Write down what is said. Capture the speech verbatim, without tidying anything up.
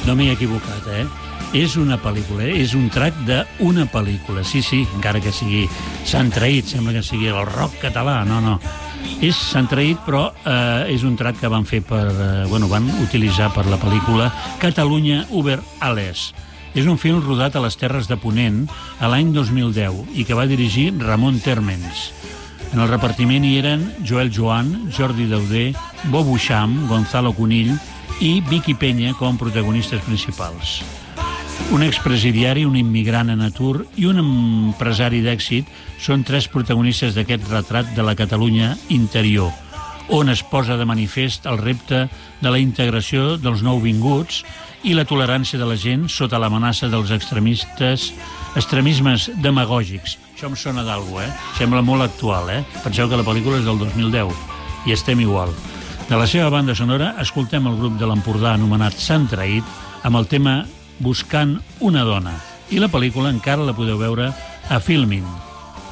No m'he equivocat, eh? És una pel·lícula, eh? És un track d'una pel·lícula. Sí, sí, encara que sigui Sant Traït, sembla que sigui el rock català, no, no. És Sant Traït, però eh, és un track que van fer per... Eh, bueno, van utilitzar per la pel·lícula Catalunya über alles. És un film rodat a les Terres de Ponent a l'any dos mil deu i que va dirigir Ramon Térmens. En el repartiment hi eren Joel Joan, Jordi Dauder, Bob Uixam, Gonzalo Cunill i Vicky Peña com protagonistes principals. Un expresidiari, un immigrant en atur i un empresari d'èxit són tres protagonistes d'aquest retrat de la Catalunya interior, on es posa de manifest el repte de la integració dels nouvinguts i la tolerància de la gent sota l'amenaça dels extremistes, extremismes demagògics. Això em sona d'algú, eh? Sembla molt actual, eh? Penseu que la pel·lícula és del dos mil deu i estem igual. De la seva banda sonora, escoltem el grup de l'Empordà anomenat Sant Traït amb el tema Buscant una dona. I la pel·lícula encara la podeu veure a Filmin.